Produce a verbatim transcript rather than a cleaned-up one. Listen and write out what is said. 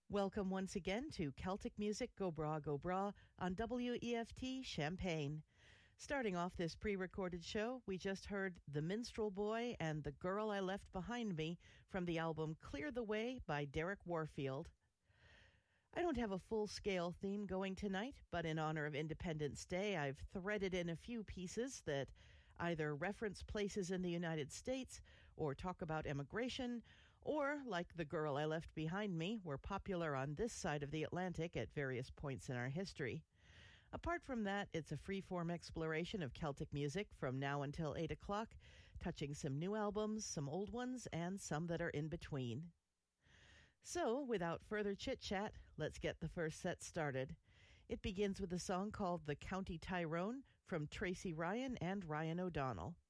Welcome once again to Celtic Music Go Bra Go Bra on W E F T Champaign. Starting off this pre-recorded show, we just heard The Minstrel Boy and The Girl I Left Behind Me from the album Clear the Way by Derek Warfield. I don't have a full-scale theme going tonight, but in honor of Independence Day, I've threaded in a few pieces that either reference places in the United States or talk about immigration, or, like The Girl I Left Behind Me, were popular on this side of the Atlantic at various points in our history. Apart from that, it's a free-form exploration of Celtic music from now until eight o'clock, touching some new albums, some old ones, and some that are in between. So, without further chit-chat, let's get the first set started. It begins with a song called The County Tyrone from Tracy Ryan and Ryan O'Donnell.